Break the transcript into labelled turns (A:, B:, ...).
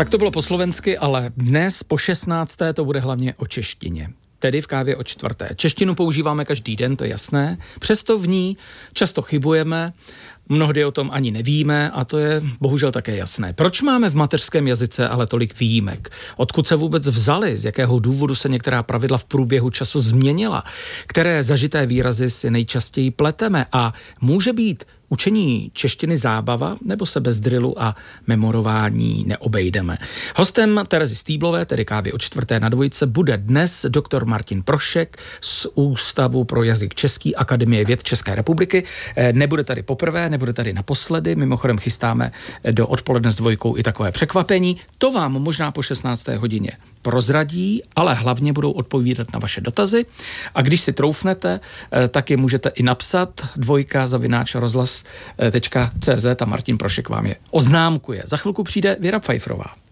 A: Tak to bylo po slovensky, ale dnes po 16. to bude hlavně o češtině. Tedy v kávě o 4. Češtinu používáme každý den, to je jasné. Přesto v ní často chybujeme, mnohdy o tom ani nevíme a to je bohužel také jasné. Proč máme v mateřském jazyce ale tolik výjimek? Odkud se vůbec vzaly? Z jakého důvodu se některá pravidla v průběhu času změnila? Které zažité výrazy si nejčastěji pleteme? A může být učení češtiny zábava, nebo se bez drillu a memorování neobejdeme? Hostem Terezy Stýblové, tedy kávy o 4. na dvojce, bude dnes doktor Martin Prošek z Ústavu pro jazyk český Akademie věd České republiky. Nebude tady poprvé, nebude tady naposledy, mimochodem chystáme do Odpoledne s dvojkou i takové překvapení. To vám možná po 16. hodině prozradí, ale hlavně budou odpovídat na vaše dotazy. A když si troufnete, tak je můžete i napsat dvojka@rozhlas.cz a Martin Prošek vám je oznámkuje. Za chvilku přijde Věra Pfeifferová.